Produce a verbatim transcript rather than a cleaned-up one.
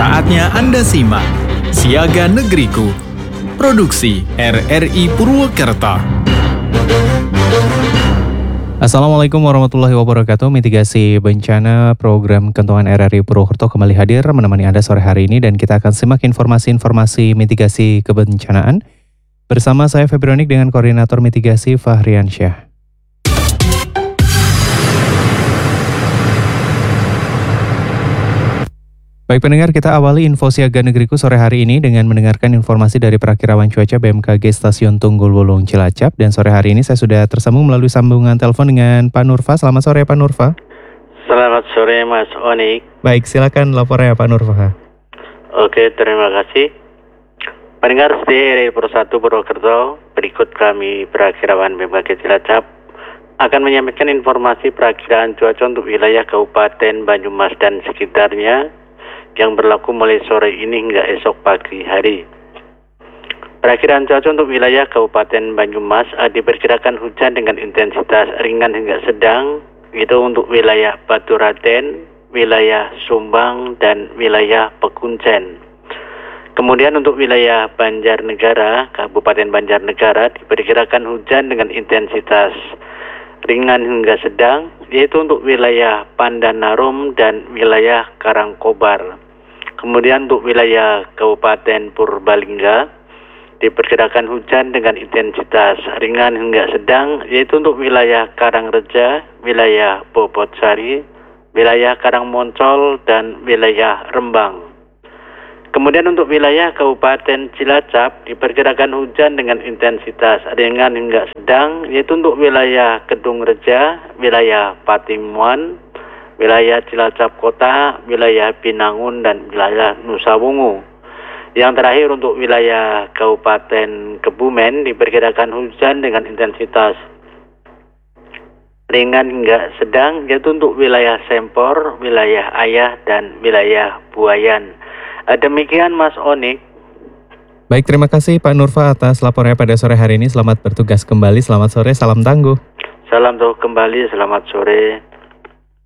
Saatnya Anda simak Siaga Negeriku, produksi R R I Purwokerto. Assalamualaikum warahmatullahi wabarakatuh. Mitigasi bencana program Kentongan R R I Purwokerto kembali hadir menemani Anda sore hari ini, dan kita akan simak informasi-informasi mitigasi kebencanaan bersama saya Febrionik dengan Koordinator Mitigasi Fahriansyah. Baik pendengar, kita awali info Siaga Negeriku sore hari ini dengan mendengarkan informasi dari Perakirawan Cuaca B M K G Stasiun Tunggul Wulung Cilacap. Dan sore hari ini saya sudah tersambung melalui sambungan telepon dengan Pak Nurfa. Selamat sore Pak Nurfa. Selamat sore Mas Onik. Baik, silakan lapornya Pak Nurfa. Oke, terima kasih. Pendengar setia R R I Pro satu Purwokerto, berikut kami Perakirawan B M K G Cilacap akan menyampaikan informasi perakiraan cuaca untuk wilayah Kabupaten Banyumas dan sekitarnya yang berlaku mulai sore ini hingga esok pagi hari. Perakiraan cuaca untuk wilayah Kabupaten Banyumas diperkirakan hujan dengan intensitas ringan hingga sedang, itu untuk wilayah Baturaden, wilayah Sumbang, dan wilayah Pekuncen. Kemudian untuk wilayah Banjarnegara, Kabupaten Banjarnegara diperkirakan hujan dengan intensitas ringan hingga sedang, yaitu untuk wilayah Pandanarum dan wilayah Karangkobar. Kemudian untuk wilayah Kabupaten Purbalingga diperkirakan hujan dengan intensitas ringan hingga sedang, yaitu untuk wilayah Karangreja, wilayah Bobotsari, wilayah Karangmoncol, dan wilayah Rembang. Kemudian untuk wilayah Kabupaten Cilacap diperkirakan hujan dengan intensitas ringan hingga sedang, yaitu untuk wilayah Kedungreja, wilayah Patimuan, wilayah Cilacap Kota, wilayah Binangun, dan wilayah Nusa Wungu. Yang terakhir untuk wilayah Kabupaten Kebumen diperkirakan hujan dengan intensitas ringan hingga sedang, yaitu untuk wilayah Sempor, wilayah Ayah, dan wilayah Buayan. Demikian Mas Onik. Baik, terima kasih Pak Nurfa atas laporannya pada sore hari ini. Selamat bertugas kembali, selamat sore, salam tangguh. Salam tangguh kembali, selamat sore.